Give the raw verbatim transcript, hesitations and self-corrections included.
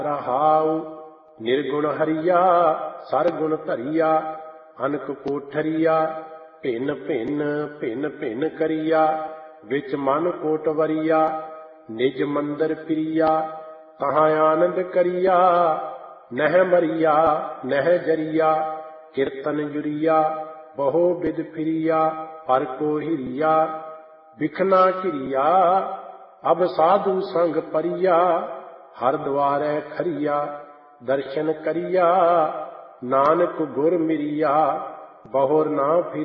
ਰਹਾਉ। ਨਿਰਗੁਣ ਹਰੀਆ ਸਰਗੁਣ ਧਰੀਆ, ਅਨਕ ਕੋਠਰੀਆ ਭਿੰਨ ਭਿੰਨ ਭਿੰਨ ਭਿੰਨ ਕਰੀਆ। ਵਿੱਚ ਮਨ ਕੋਟਵਰੀਆ ਨਿਜ ਮੰਦਰ ਪ੍ਰਿਆ, ਕਹਾਂ ਆਨੰਦ ਕਰੀਆ। ਨਹਿ ਮਰੀਆ ਨਹਿ ਜਰੀਆ, ਕੀਰਤਨ ਜੁਰੀਆ ਬਹੁ ਬਿਦ ਫਿਰੀਆ। ਹਰ ਕੋ ਹਿਰੀਆ ਬਿਖਨਾ ਘਿਰੀਆ, ਅਬ ਸਾਧੂ ਸੰਗ ਪਰੀਆ। ਹਰ ਦੁਆਰੈ ਖਰੀਆ ਦਰਸ਼ਨ ਕਰੀਆ, ਨਾਨਕ ਗੁਰ ਮਿਰੀਆ ਬਹੁਰ ਨਾ ਫਿਰ